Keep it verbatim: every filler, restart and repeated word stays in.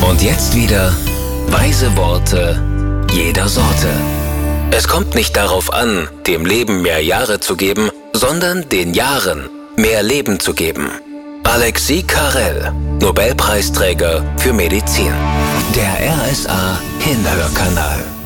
Und jetzt wieder weise Worte jeder Sorte. Es kommt nicht darauf an, dem Leben mehr Jahre zu geben, sondern den Jahren mehr Leben zu geben. Alexis Carrel, Nobelpreisträger für Medizin. Der R S A Hinhörkanal.